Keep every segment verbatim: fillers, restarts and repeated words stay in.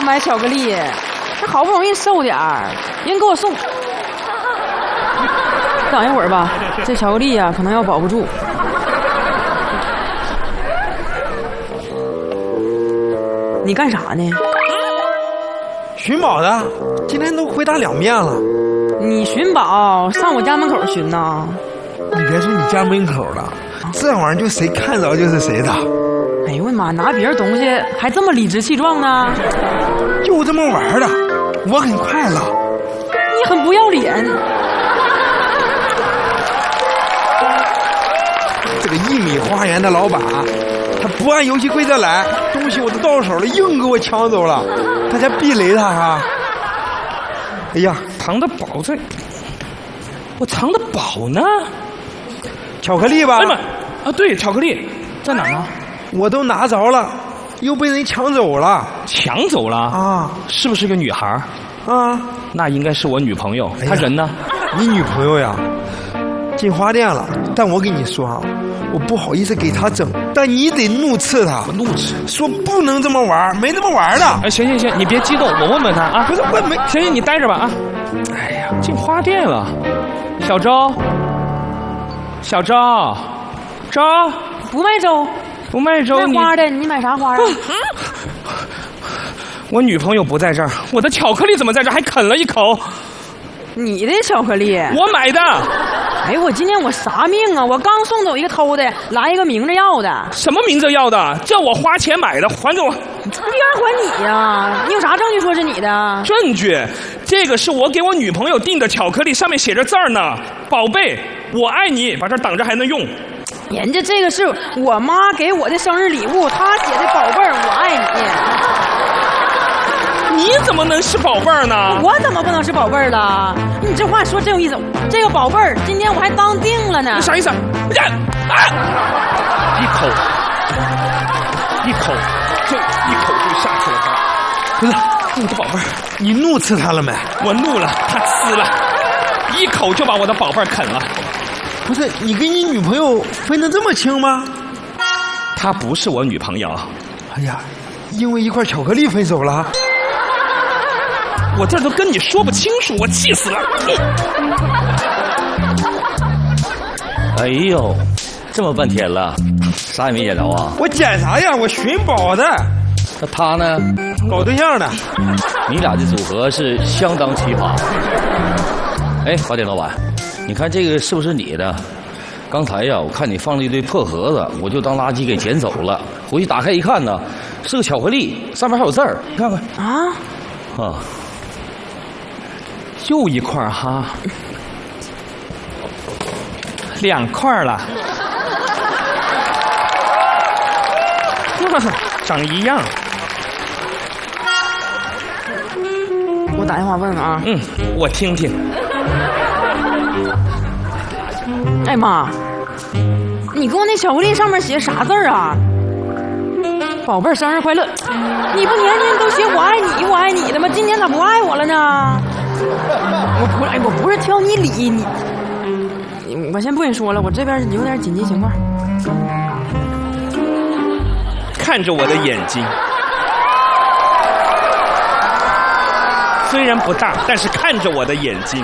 买巧克力，这好不容易瘦点儿，人给我送。等一会儿吧，这巧克力呀、啊、可能要保不住。你干啥呢？ 寻宝的，今天都回答两遍了。 你寻宝上我家门口寻呐？ 你别说你家门口了，这玩意儿就谁看着就是谁的。 哎呦我的妈，拿别人东西还这么理直气壮呢？ 就这么玩的，我很快乐。 你很不要脸。 这个一米花园的老板，他不按游戏规则来，东西我都到手了，硬给我抢走了，大家避雷他啊！哎呀， 藏的宝在，我藏的宝呢？ 巧克力吧？ 哎妈，啊对，巧克力在哪儿呢？ 我都拿着了，又被人抢走了。 抢走了啊？ 是不是个女孩？ 啊， 那应该是我女朋友。 哎、 她人呢？ 你女朋友呀？进花店了，但我跟你说啊，我不好意思给她整，但你得怒斥她。 我怒斥， 说不能这么玩，没这么玩的。 哎，行行行，你别激动，我问问她啊。 不是，我没。 行行，你待着吧啊。哎呀，进花店了，小周，小周，周不卖粥， 不卖粥， 卖花的，你买啥花啊？ 我女朋友不在这儿，我的巧克力怎么在这儿？还啃了一口。 你的巧克力？ 我买的。 哎，我今天我啥命啊！我刚送走一个偷的，来一个明着要的。 什么明着要的？叫我花钱买的，还给我！ 别人还你呀！你有啥证据说是你的？ 证据？这个是我给我女朋友订的巧克力，上面写着字儿呢，宝贝，我爱你，把这挡着还能用。 人家这个是我妈给我的生日礼物，她写的宝贝儿，我爱你。你怎么能是宝贝儿呢？ 我怎么不能是宝贝儿了？你这话说真有意思。这个宝贝儿，今天我还当定了呢。 你啥意思？啊！一口，一口，就一口就下去了。 不是你的宝贝儿， 你怒斥他了没？ 我怒了，他呲了，一口就把我的宝贝儿啃了。 不是你跟你女朋友分得这么清吗？ 她不是我女朋友。 哎呀，因为一块巧克力分手了。 我这都跟你说不清楚，我气死了！ 哎呦，这么半天了，啥也没捡着啊？ 我捡啥呀？我寻宝的。 那他呢？ 搞对象的。 你俩的组合是相当奇葩。哎，花店老板，你看这个是不是你的？刚才呀，我看你放了一堆破盒子，我就当垃圾给捡走了。回去打开一看呢，是个巧克力，上面还有字儿，你看看。 啊？ 啊。 又一块哈，两块了，长一样。 我打电话问问啊。 嗯，我听听。 哎妈，你给我那巧克力上面写啥字儿啊？宝贝儿，生日快乐！你不年年都写我爱你，我爱你的吗？今天咋不爱我了呢？我不，哎，我不是挑你理你，我先不跟你说了，我这边有点紧急情况。 看着我的眼睛，虽然不大，但是看着我的眼睛。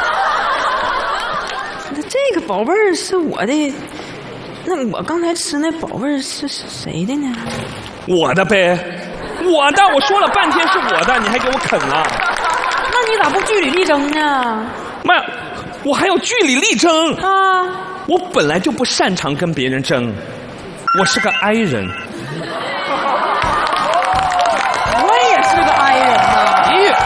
那这个宝贝儿是我的，那我刚才吃那宝贝儿是谁的呢？ 我的呗，我的，我说了半天是我的，你还给我啃了。 那你咋不据理力争呢？ 妈，我还要据理力争啊！ 我本来就不擅长跟别人争，我是个 I 人。 我也是个 I 人呐。 咦，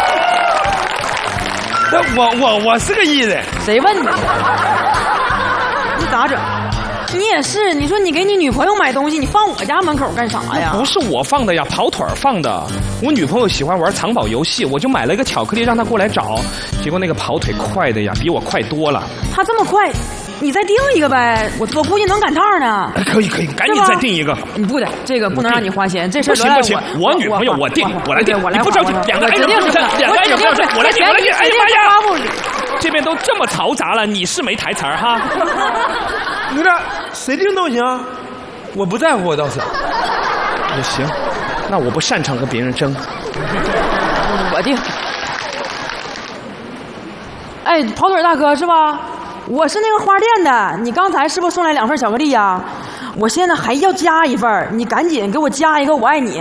那我我我是个 E 人。 谁问你？你咋整？你也是，你说你给你女朋友买东西，你放我家门口干啥呀？ 不是我放的呀，跑腿放的。我女朋友喜欢玩藏宝游戏，我就买了一个巧克力让她过来找，结果那个跑腿快的呀，比我快多了。 她这么快，你再订一个呗，我我估计能赶趟呢。 哎，可以可以，赶紧再订一个。 你不得，这个不能让你花钱，这事不行不行，我女朋友我订，我来订，你不着急，两个哎，两个两个哎，不要紧，我来订，我来订。哎呀妈呀！这边都这么嘈杂了，你是没台词儿哈？ 你这谁订都行，我不在乎，我倒是。 也行，那我不擅长跟别人争。 我定。哎，跑腿大哥是吧？我是那个花店的，你刚才是不是送来两份巧克力呀？我现在还要加一份，你赶紧给我加一个我爱你。